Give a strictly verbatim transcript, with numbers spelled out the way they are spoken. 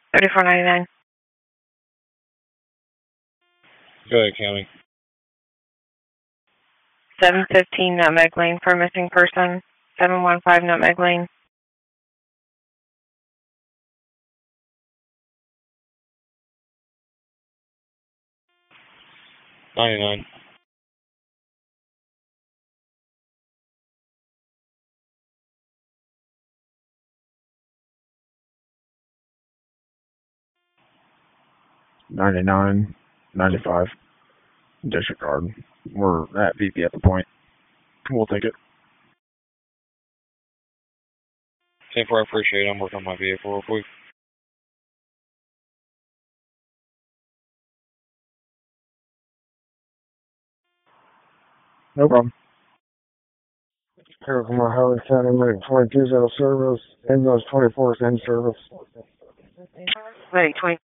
thirty-four ninety-nine. Go ahead, County. seven fifteen Nutmeg Lane for missing person. seven one five Nutmeg Lane. ninety-nine. ninety-nine, ninety-five. Disregard. We're at V P at the point. We'll take it. ten four, I appreciate it. I'm working on my vehicle real quick. No problem. Here from our Howard County, Medic twenty-two is out of service. Ambulance twenty-four is in service. Medic twenty.